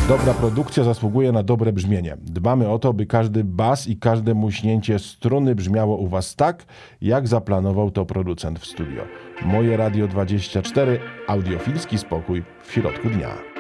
Dobra produkcja zasługuje na dobre brzmienie. Dbamy o to, by każdy bas i każde muśnięcie struny brzmiało u Was tak, jak zaplanował to producent w studio. Moje Radio 24, audiofilski spokój w środku dnia.